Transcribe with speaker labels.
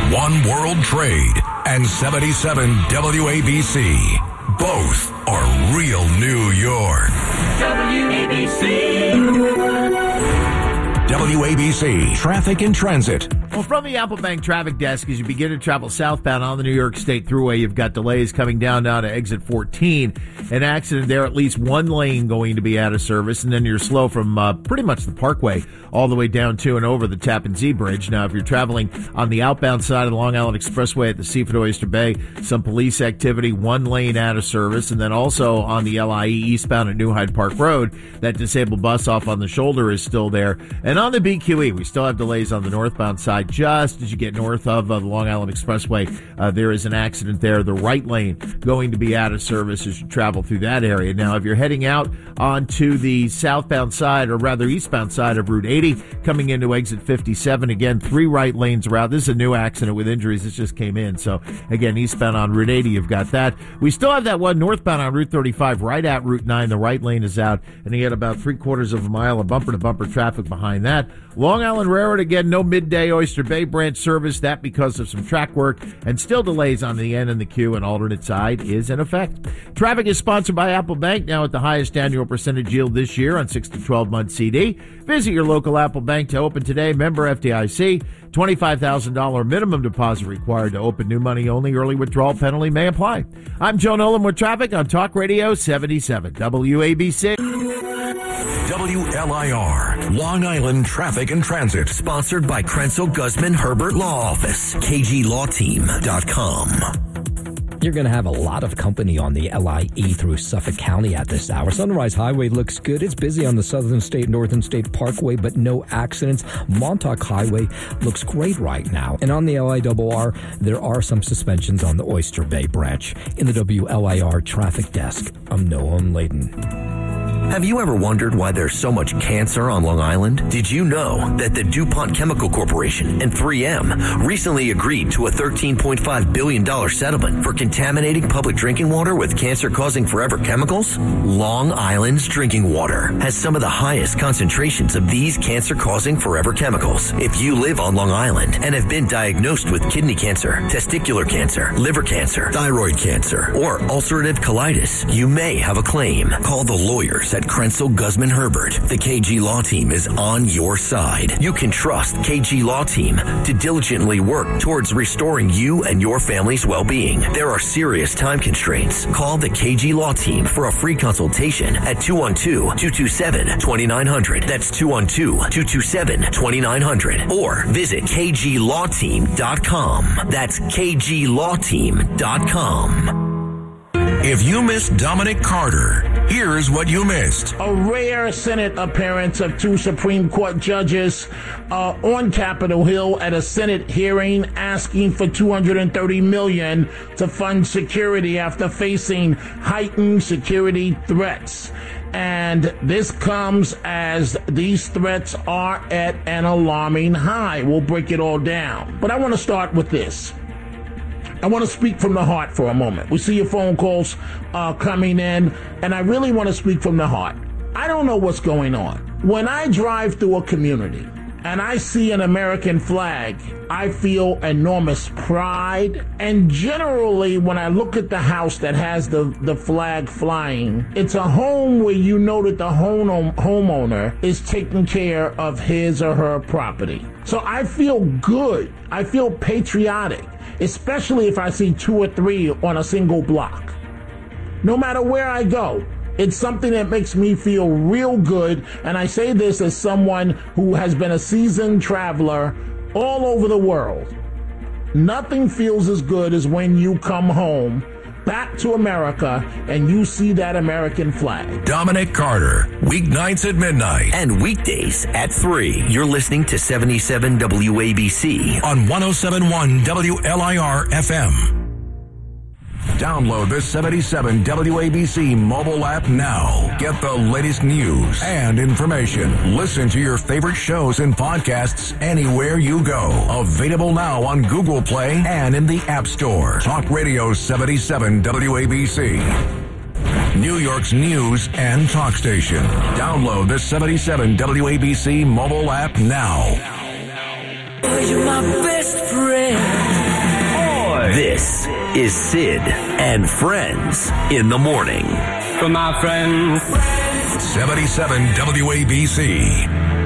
Speaker 1: One World Trade and 77 WABC. Both are real New York. WABC Traffic and Transit.
Speaker 2: Well, from the Apple Bank traffic desk, as you begin to travel southbound on the New York State Thruway, you've got delays coming down now to exit 14. An accident there, at least one lane going to be out of service, and then you're slow from pretty much the Parkway all the way down to and over the Tappan Zee Bridge. Now, if you're traveling on the outbound side of the Long Island Expressway at the Seaford Oyster Bay, some police activity, one lane out of service, and then also on the LIE eastbound at New Hyde Park Road, that disabled bus off on the shoulder is still there. And on the BQE, we still have delays on the northbound side. Just as you get north of the Long Island Expressway, there is an accident there. The right lane going to be out of service as you travel through that area. Now, if you're heading out onto the southbound side, or rather eastbound side of Route 80, coming into exit 57, again, 3 right lanes are out. This is a new accident with injuries. This just came in. So, again, eastbound on Route 80, you've got that. We still have that one northbound on Route 35, right at Route 9. The right lane is out, and you get about 3/4 of a mile of bumper-to-bumper traffic behind that. Long Island Railroad, again, no midday Oyster Bay branch service, that because of some track work, and still delays on the N and the Q, and alternate side is in effect. Traffic is sponsored by Apple Bank, now at the highest annual percentage yield this year on 6 to 12-month CD. Visit your local Apple Bank to open today. Member FDIC. $25,000 minimum deposit required to open. New money only. Early withdrawal penalty may apply. I'm Joe Nolan with traffic on Talk Radio 77 WABC.
Speaker 1: WLIR, Long Island Traffic and Transit.
Speaker 3: Sponsored by Krenzel Guzman Herbert Law Office, KGLawTeam.com.
Speaker 4: You're going to have a lot of company on the LIE through Suffolk County at this hour. Sunrise Highway looks good. It's busy on the Southern State, Northern State Parkway, but no accidents. Montauk Highway looks great right now. And on the LIRR, there are some suspensions on the Oyster Bay branch. In the WLIR traffic desk, I'm Noah Layden.
Speaker 3: Have you ever wondered why there's so much cancer on Long Island? Did you know that the DuPont Chemical Corporation and 3M recently agreed to a $13.5 billion settlement for contaminating public drinking water with cancer-causing forever chemicals? Long Island's drinking water has some of the highest concentrations of these cancer-causing forever chemicals. If you live on Long Island and have been diagnosed with kidney cancer, testicular cancer, liver cancer, thyroid cancer, or ulcerative colitis, you may have a claim. Call the lawyers at Krenzel Guzman Herbert. The KG Law Team is on your side. You can trust KG Law Team to diligently work towards restoring you and your family's well-being. There are serious time constraints. Call the KG Law Team for a free consultation at 212-227-2900. That's 212-227-2900. Or visit KGLawTeam.com. That's KGLawTeam.com.
Speaker 1: If you missed Dominic Carter, here's what you missed.
Speaker 5: A rare Senate appearance of 2 Supreme Court judges on Capitol Hill at a Senate hearing asking for $230 million to fund security after facing heightened security threats. And this comes as these threats are at an alarming high. We'll break it all down. But I want to start with this. I want to speak from the heart for a moment. We see your phone calls coming in, and I really want to speak from the heart. I don't know what's going on. When I drive through a community and I see an American flag, I feel enormous pride. And generally, when I look at the house that has the flag flying, it's a home where you know that the homeowner is taking care of his or her property. So I feel good. I feel patriotic, especially if I see 2 or 3 on a single block. No matter where I go, it's something that makes me feel real good, and I say this as someone who has been a seasoned traveler all over the world. Nothing feels as good as when you come home back to America and you see that American flag.
Speaker 1: Dominic Carter, weeknights at midnight.
Speaker 3: And weekdays at 3. You're listening to 77 WABC
Speaker 1: on 107.1 WLIR FM. Download the 77 WABC mobile app now. Get the latest news and information. Listen to your favorite shows and podcasts anywhere you go. Available now on Google Play and in the App Store. Talk Radio 77 WABC. New York's news and talk station. Download the 77 WABC mobile app now.
Speaker 6: You're my best friend.
Speaker 3: This is Sid and Friends in the morning.
Speaker 6: For my friends.
Speaker 1: 77 WABC.